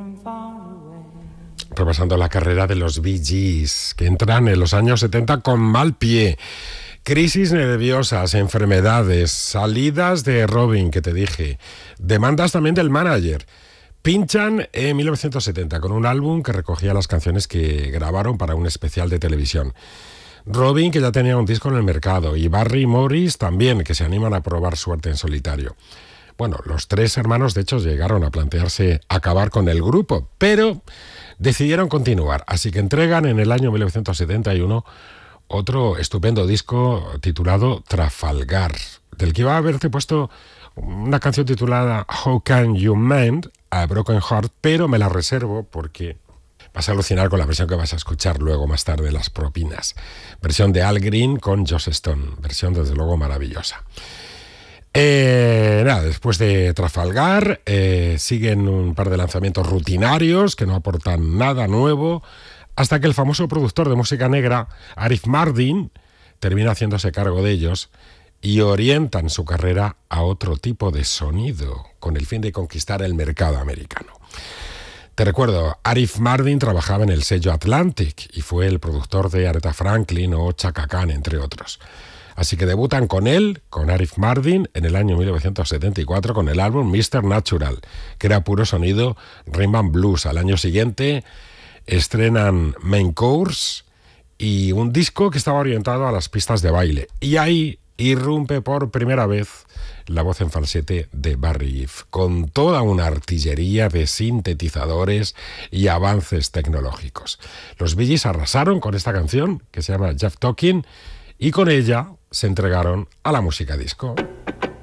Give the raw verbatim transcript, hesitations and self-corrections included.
Repasando la carrera de los Bee Gees, que entran en los años setenta con mal pie. Crisis nerviosas, enfermedades, salidas de Robin, que te dije, demandas también del manager. Pinchan en mil novecientos setenta con un álbum que recogía las canciones que grabaron para un especial de televisión. Robin, que ya tenía un disco en el mercado, y Barry Morris también, que se animan a probar suerte en solitario. Bueno, los tres hermanos de hecho llegaron a plantearse acabar con el grupo, pero decidieron continuar, así que entregan en el año mil novecientos setenta y uno otro estupendo disco titulado Trafalgar, del que iba a haberte puesto una canción titulada How Can You Mend a Broken Heart, pero me la reservo porque vas a alucinar con la versión que vas a escuchar luego más tarde, Las Propinas. Versión de Al Green con Joss Stone, versión desde luego maravillosa. Eh, nada, después de Trafalgar eh, siguen un par de lanzamientos rutinarios que no aportan nada nuevo, hasta que el famoso productor de música negra, Arif Mardin, termina haciéndose cargo de ellos y orientan su carrera a otro tipo de sonido, con el fin de conquistar el mercado americano. Te recuerdo, Arif Mardin trabajaba en el sello Atlantic y fue el productor de Aretha Franklin o Chaka Khan, entre otros. Así que debutan con él, con Arif Mardin, en el año mil novecientos setenta y cuatro con el álbum mister Natural, que era puro sonido rhythm and blues. Al año siguiente estrenan Main Course y un disco que estaba orientado a las pistas de baile. Y ahí irrumpe por primera vez la voz en falsete de Barry Gibb, con toda una artillería de sintetizadores y avances tecnológicos. Los Bee Gees arrasaron con esta canción, que se llama Jeff Talking, y con ella se entregaron a la música disco.